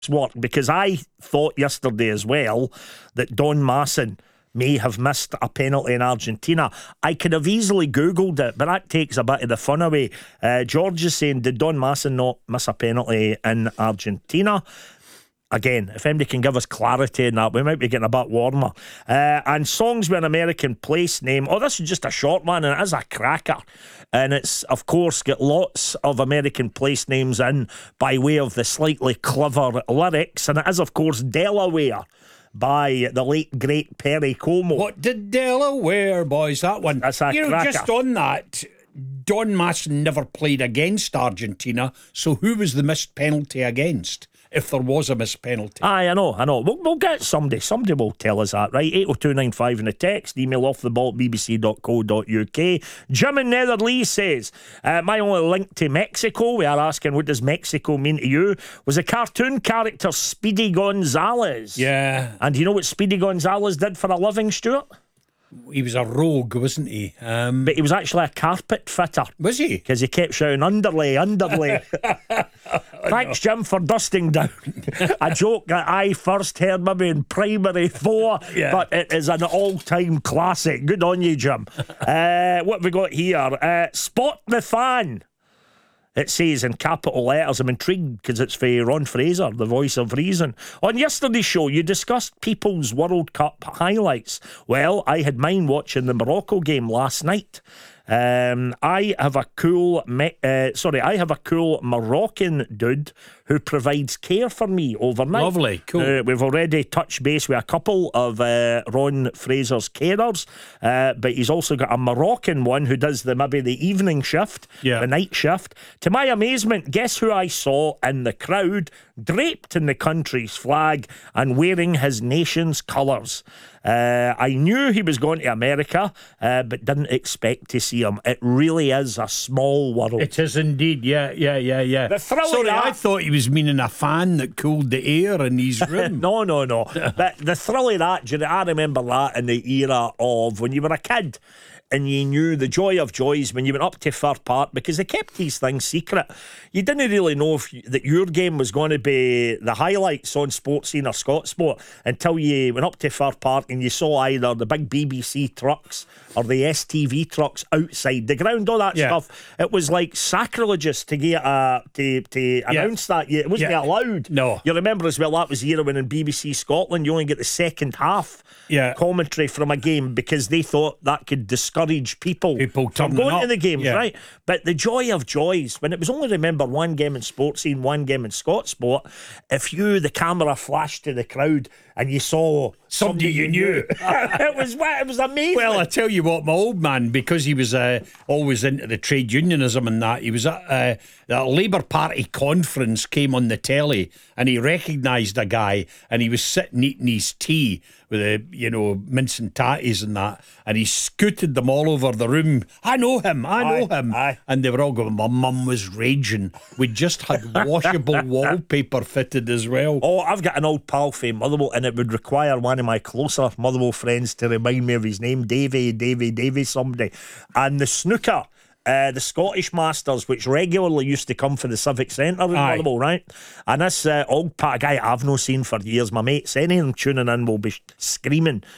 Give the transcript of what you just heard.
work, because I thought yesterday as well that Don Masson may have missed a penalty in Argentina. I could have easily Googled it, but that takes a bit of the fun away. George is saying, did Don Masson not miss a penalty in Argentina? Again, if anybody can give us clarity in that, we might be getting a bit warmer. And songs with an American place name. Oh, this is just a short one, and it is a cracker. And it's, of course, got lots of American place names in by way of the slightly clever lyrics. And it is, of course, Delaware by the late, great Perry Como. What did Delaware, boys? That one. That's a cracker. Just on that, Don Masson never played against Argentina, so who was the missed penalty against? If there was a missed penalty. Aye, I know. We'll get somebody. Somebody will tell us that, right? 80295 in the text. Email offtheball@bbc.co.uk. Jim in Netherlee says, my only link to Mexico, we are asking, what does Mexico mean to you? Was a cartoon character Speedy Gonzales. Yeah. And do you know what Speedy Gonzales did for a living, Stuart? He was a rogue, wasn't he? But he was actually a carpet fitter. Was he? Because he kept shouting, underlay, underlay. Thanks, Jim, for dusting down a joke that I first heard maybe in primary 4, but it is an all-time classic. Good on you, Jim. What have we got here? Spot the fan. It says in capital letters. I'm intrigued because it's for Ron Fraser, the voice of reason. On yesterday's show, you discussed people's World Cup highlights. Well, I had mine watching the Morocco game last night. I have a cool Moroccan dude who provides care for me overnight. Lovely, cool. We've already touched base with a couple of Ron Fraser's carers, but he's also got a Moroccan one who does maybe the evening shift, the night shift. To my amazement, guess who I saw in the crowd, draped in the country's flag and wearing his nation's colours. I knew he was going to America, but didn't expect to see him. It really is a small world. It is indeed, yeah. The thrill Sorry, of that, I thought he was meaning a fan that cooled the air in his room. No. But the thrill of that, I remember that in the era of when you were a kid and you knew the joy of joys when you went up to Fir Park, because they kept these things secret. You didn't really know that your game was going to be the highlights on Sportscene or Scott Sport until you went up to Fir Park and you saw either the big BBC trucks or the STV trucks outside the ground, all that stuff. It was like sacrilegious to get to announce that. It wasn't allowed. No. You remember as well, that was the era when in BBC Scotland you only get the second half commentary from a game because they thought that could discourage people from going to the games, right? But the joy of joys, when it was only, remember, one game in Sportscene, one game in Scott Sport, if the camera flashed to the crowd and you saw somebody you knew, it was amazing. Well, I tell you what, my old man, because he was always into the trade unionism and that, he was at a Labour Party conference, came on the telly, and he recognised a guy, and he was sitting eating his tea with mince and tatties and that, and he scooted them all over the room. I know him. Aye. And they were all going, my mum was raging. We just had washable wallpaper fitted as well. Oh, I've got an old pal from Motherwell, and it would require one of my closer Motherwell friends to remind me of his name, Davy somebody. And the snooker, the Scottish Masters, which regularly used to come for the Civic Centre in Motherwell, right? And this old guy I've not seen for years, my mates, any of them tuning in will be screaming